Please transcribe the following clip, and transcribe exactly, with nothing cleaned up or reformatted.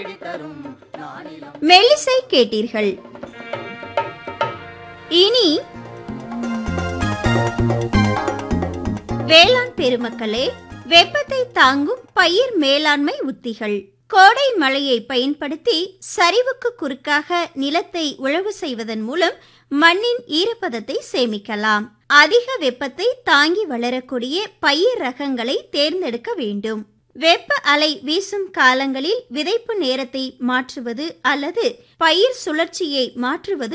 மெல்லிசை கேட்டீர்கள். இனி வேளாண் பெருமக்களே, வெப்பத்தை தாங்கும் பயிர் மேலாண்மை உத்திகள். கோடை மழையை பயன்படுத்தி சரிவுக்கு குறுக்காக நிலத்தை உழவு செய்வதன் மூலம் மண்ணின் ஈரப்பதத்தை சேமிக்கலாம். அதிக வெப்பத்தை தாங்கி வளரக்கூடிய பயிர் ரகங்களை தேர்ந்தெடுக்க வேண்டும். வெப்ப அலை வீசும் காலங்களில் விதைப்பு நேரத்தை மாற்றுவது அல்லது பயிர் சுழற்சியை மாற்றுவது